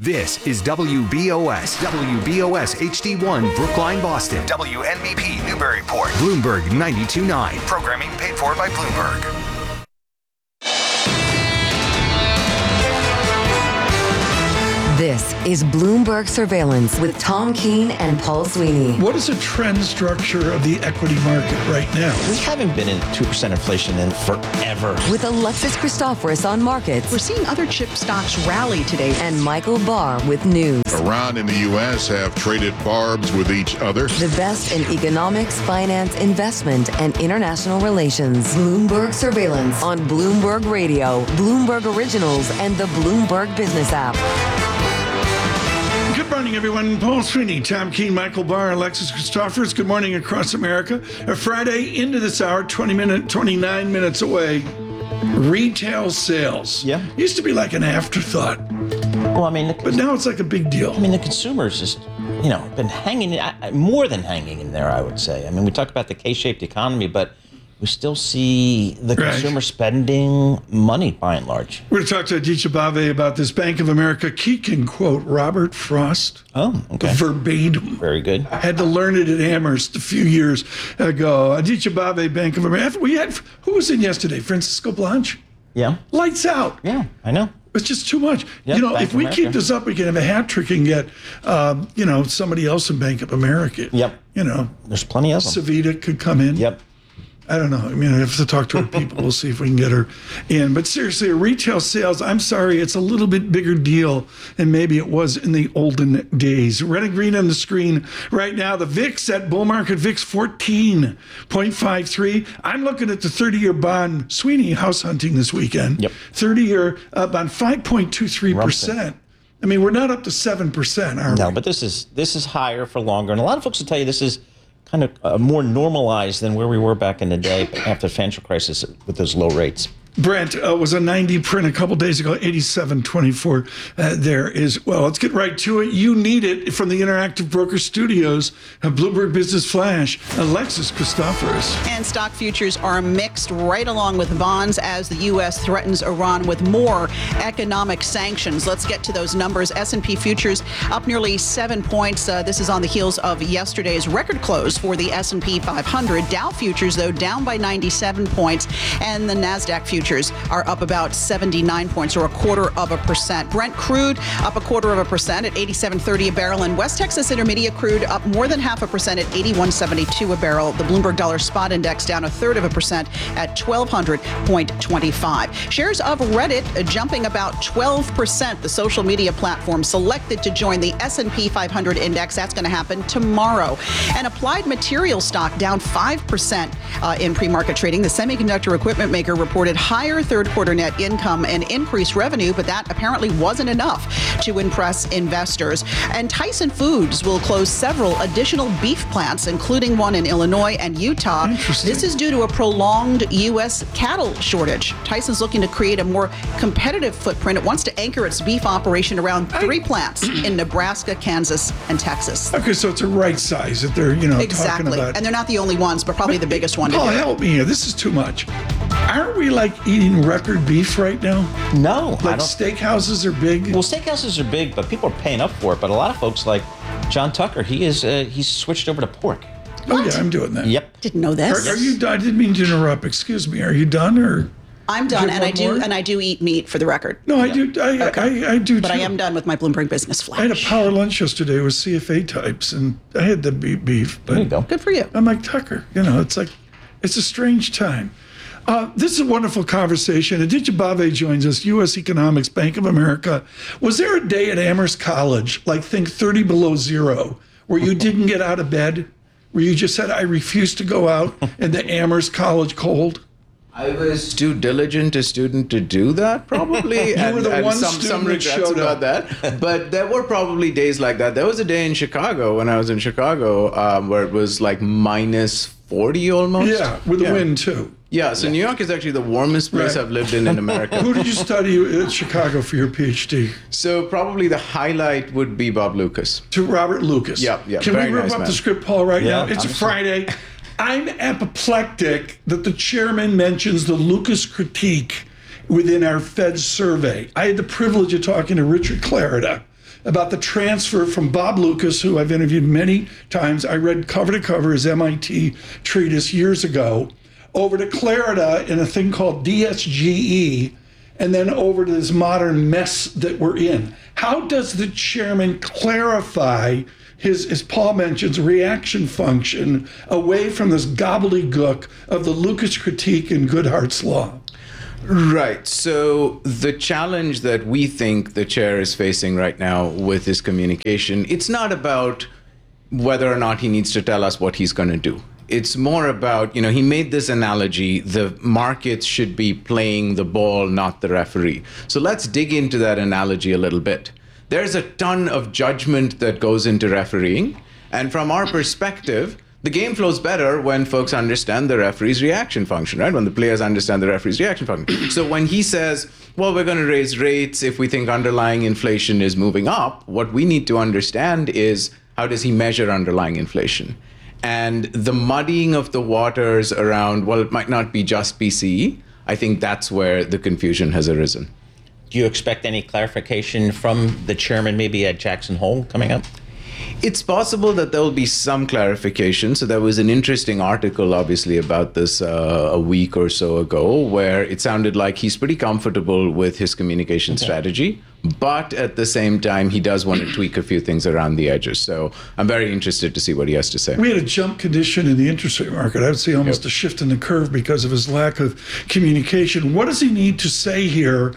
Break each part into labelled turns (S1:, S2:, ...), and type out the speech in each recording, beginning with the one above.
S1: This is WBOS HD1 Brookline, Boston. WNBP Newburyport. Bloomberg 92.9. Programming paid for by Bloomberg.
S2: This is Bloomberg Surveillance with Tom Keene and Paul Sweeney.
S3: What is the trend structure of the equity market right now?
S4: We haven't been in 2% inflation in forever.
S2: With Alexis Christoforous on markets.
S5: We're seeing other chip stocks rally today.
S2: And Michael Barr with news.
S6: Iran and the U.S. have traded barbs with each other.
S2: The best in economics, finance, investment, and international relations. Bloomberg Surveillance on Bloomberg Radio, Bloomberg Originals, and the Bloomberg Business app.
S3: Good morning, everyone. Paul Sweeney, Tom Keene, Michael Barr, Alexis Christoforous. Good morning across America. A Friday into this hour, 29 minutes away. Retail sales.
S4: Yeah.
S3: Used to be like an afterthought.
S4: Well, I mean,
S3: but now it's like a big deal.
S4: I mean, the consumer's just, been hanging, more than hanging in there, I would say. I mean, we talk about the K-shaped economy, but we still see the consumer spending money by and large.
S3: We're going to talk to Aditya Bave about this Bank of America. He can quote Robert Frost.
S4: Oh, okay.
S3: Verbatim.
S4: Very good.
S3: I had to learn it at Amherst a few years ago. Aditya Bave, Bank of America. We had, who was in yesterday? Francisco Blanche?
S4: Yeah.
S3: Lights out.
S4: Yeah, I know.
S3: It's just too much.
S4: Yep,
S3: if we keep this up, we can have a hat trick and get, somebody else in Bank of America.
S4: Yep. There's plenty of them.
S3: Savita could come in.
S4: Yep.
S3: I don't know. I mean, I have to talk to her people. We'll see if we can get her in. But seriously, retail sales, I'm sorry, it's a little bit bigger deal than maybe it was in the olden days. Red and green on the screen right now. The VIX at bull market VIX 14.53. I'm looking at the 30-year bond. Sweeney house hunting this weekend.
S4: Yep.
S3: 30-year bond 5.23%. I mean, we're not up to 7%, are we?
S4: No, but this is higher for longer. And a lot of folks will tell you this is kind of more normalized than where we were back in the day after the financial crisis with those low rates. Brent
S3: was a 90 print a couple days ago, 87.24 there is. Well, let's get right to it. You need it from the Interactive Broker Studios of Bloomberg Business Flash, Alexis Christoforous.
S5: And stock futures are mixed right along with bonds as the U.S. threatens Iran with more economic sanctions. Let's get to those numbers. S&P futures up nearly 7 points. This is on the heels of yesterday's record close for the S&P 500. Dow futures, though, down by 97 points. And the NASDAQ futures are up about 79 points, or 0.25%. Brent crude up 0.25% at 87.30 a barrel, and West Texas Intermediate crude up more than 0.5% at 81.72 a barrel. The Bloomberg Dollar Spot Index down 0.33% at 1,200.25. Shares of Reddit jumping about 12%. The social media platform selected to join the S&P 500 index. That's going to happen tomorrow. And Applied Materials stock down 5% in pre-market trading. The semiconductor equipment maker reported higher third quarter net income and increased revenue, but that apparently wasn't enough to impress investors. And Tyson Foods will close several additional beef plants, including one in Illinois and Utah. This is due to a prolonged U.S. cattle shortage. Tyson's looking to create a more competitive footprint. It wants to anchor its beef operation around 3 plants in Nebraska, Kansas, and Texas.
S3: Okay, so it's a right size that they're,
S5: exactly.
S3: talking about.
S5: And they're not the only ones, but probably the biggest one to do.
S3: Oh, help me here. This is too much. Aren't we eating record beef right now?
S4: No.
S3: Steakhouses are big?
S4: Well, steakhouses are big, but people are paying up for it. But a lot of folks like John Tucker, he's switched over to pork.
S3: Oh, yeah, I'm doing that.
S4: Yep.
S5: Didn't know this.
S3: Are you done? I didn't mean to interrupt. Excuse me. Are you done or?
S5: I'm done, and I do eat meat for the record.
S3: No, I do. I do
S5: but
S3: too.
S5: I am done with my Bloomberg Business Flash.
S3: I had a power lunch yesterday with CFA types, and I had the beef. But
S4: there you go.
S5: Good for you.
S3: I'm like Tucker. It's a strange time. This is a wonderful conversation. Aditya Bave joins us, U.S. Economics, Bank of America. Was there a day at Amherst College, think 30 below zero, where you didn't get out of bed? Where you just said, I refuse to go out in the Amherst College cold?
S7: I was too diligent a student to do that, probably.
S3: You were the one
S7: some
S3: student that
S7: regrets
S3: showed
S7: about
S3: up.
S7: that. But there were probably days like that. There was a day in Chicago, when I was in Chicago, where it was minus 40 almost.
S3: Yeah, with the wind too.
S7: Yeah, so New York is actually the warmest place I've lived in America.
S3: Who did you study at Chicago for your PhD?
S7: So probably the highlight would be Bob Lucas.
S3: To Robert Lucas.
S7: Yeah.
S3: Can we rip up the script, Paul, right now? It's a Friday. I'm apoplectic that the chairman mentions the Lucas critique within our Fed survey. I had the privilege of talking to Richard Clarida about the transfer from Bob Lucas, who I've interviewed many times. I read cover to cover his MIT treatise years ago, over to Clarida in a thing called DSGE, and then over to this modern mess that we're in. How does the chairman clarify his, as Paul mentions, reaction function away from this gobbledygook of the Lucas critique and Goodhart's law?
S7: Right. So the challenge that we think the chair is facing right now with his communication, it's not about whether or not he needs to tell us what he's going to do. It's more about, he made this analogy, the markets should be playing the ball, not the referee. So let's dig into that analogy a little bit. There's a ton of judgment that goes into refereeing. And from our perspective, the game flows better when folks understand the referee's reaction function, right? When the players understand the referee's reaction function. So when he says, well, we're going to raise rates if we think underlying inflation is moving up, what we need to understand is, how does he measure underlying inflation? And the muddying of the waters around, well, it might not be just PCE, I think that's where the confusion has arisen.
S4: Do you expect any clarification from the chairman, maybe at Jackson Hole coming up?
S7: It's possible that there will be some clarification. So there was an interesting article, obviously, about this a week or so ago, where it sounded like he's pretty comfortable with his communication strategy, but at the same time, he does want to tweak a few things around the edges. So I'm very interested to see what he has to say.
S3: We had a jump condition in the interest rate market. I would say almost a shift in the curve because of his lack of communication. What does he need to say here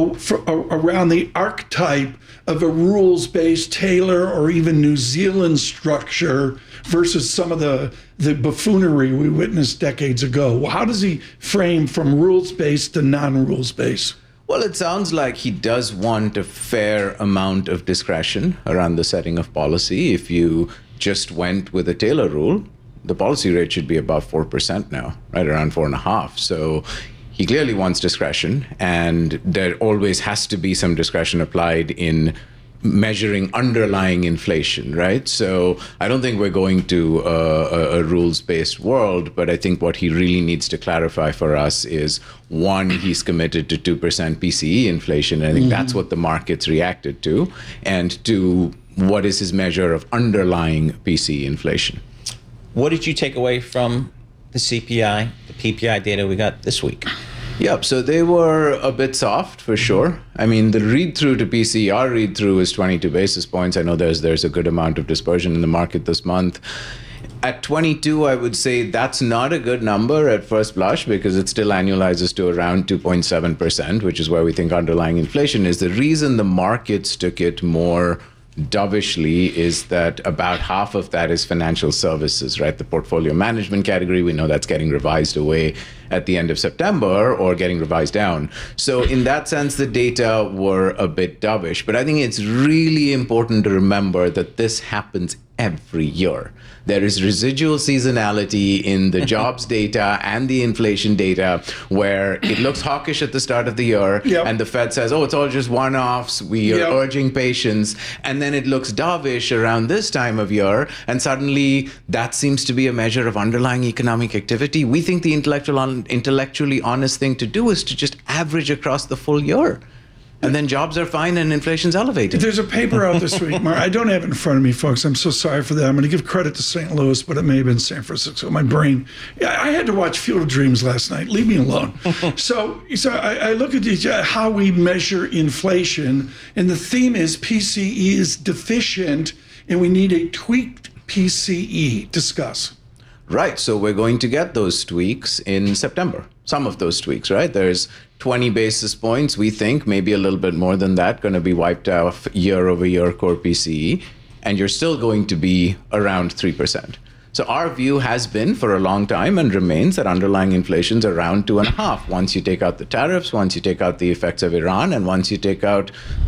S3: around the archetype of a rules-based Taylor or even New Zealand structure versus some of the buffoonery we witnessed decades ago? How does he frame from rules-based to non-rules-based?
S7: Well, it sounds like he does want a fair amount of discretion around the setting of policy. If you just went with a Taylor rule, the policy rate should be above 4% now, right around 4.5%. So he clearly wants discretion, and there always has to be some discretion applied in measuring underlying inflation, right? So I don't think we're going to a rules-based world, but I think what he really needs to clarify for us is, one, he's committed to 2% PCE inflation, and I think that's what the markets reacted to, and two, what is his measure of underlying PCE inflation?
S4: What did you take away from the CPI, the PPI data we got this week?
S7: Yep, so they were a bit soft for sure. I mean, the read-through to PCE, our read-through is 22 basis points. I know there's a good amount of dispersion in the market this month. At 22, I would say that's not a good number at first blush because it still annualizes to around 2.7%, which is where we think underlying inflation is. The reason the markets took it more dovishly is that about half of that is financial services, right? The portfolio management category, we know that's getting revised away at the end of September or getting revised down. So in that sense, the data were a bit dovish. But I think it's really important to remember that this happens every year. There is residual seasonality in the jobs data and the inflation data where it looks hawkish at the start of the year and the Fed says, oh, it's all just one-offs, we are urging patience, and then it looks dovish around this time of year, and suddenly that seems to be a measure of underlying economic activity. We think the intellectually honest thing to do is to just average across the full year. And then jobs are fine and inflation's elevated.
S3: There's a paper out this week, Mark. I don't have it in front of me, folks. I'm so sorry for that. I'm going to give credit to St. Louis, but it may have been San Francisco. My brain. I had to watch Field of Dreams last night. Leave me alone. So I look at these, how we measure inflation, and the theme is PCE is deficient, and we need a tweaked PCE. Discuss.
S7: Right. So we're going to get those tweaks in September. Some of those tweaks, right? There's 20 basis points, we think, maybe a little bit more than that, going to be wiped off year over year core PCE, and you're still going to be around 3%. So our view has been for a long time and remains that underlying inflation's around 2.5%. Once you take out the tariffs, once you take out the effects of Iran, and once you take out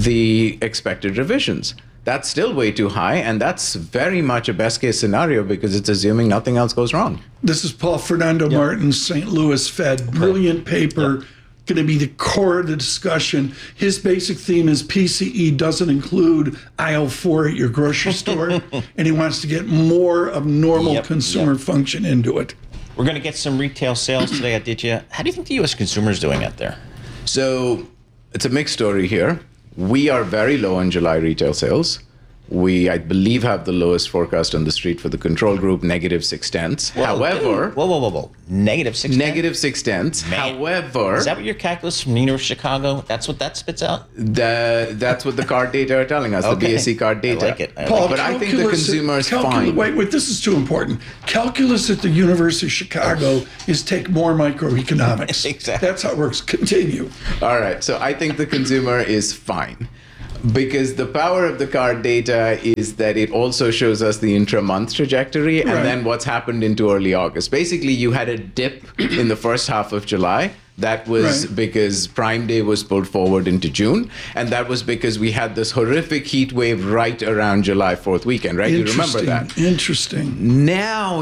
S7: the expected revisions. That's still way too high, and that's very much a best case scenario because it's assuming nothing else goes wrong.
S3: This is Paul Fernando Martin, St. Louis Fed. Brilliant paper, going to be the core of the discussion. His basic theme is PCE doesn't include aisle 4 at your grocery store, and he wants to get more of normal consumer function into it.
S4: We're going to get some retail sales today at Aditya. How do you think the U.S. consumer is doing out there?
S7: So it's a mixed story here. We are very low on July retail sales. We, I believe, have the lowest forecast on the street for the control group, negative 0.6. However,
S4: whoa. Negative 6.
S7: negative 0.6. However,
S4: is that what your calculus from the University of Chicago? That's what that spits out?
S7: that's what the card data are telling us,
S4: Okay.
S7: the BSE card data.
S4: I like it.
S3: Paul,
S7: But I think the consumer is fine.
S3: Wait, this is too important. Calculus at the University of Chicago is take more microeconomics.
S4: Exactly.
S3: That's how it works. Continue.
S7: All right, so I think the consumer is fine. Because the power of the card data is that it also shows us the intra-month trajectory and
S3: Right.
S7: then what's happened into early August. Basically, you had a dip in the first half of July. That was
S3: Right.
S7: because Prime Day was pulled forward into June. And that was because we had this horrific heat wave right around July 4th weekend, right? You remember that?
S3: Interesting.
S7: Now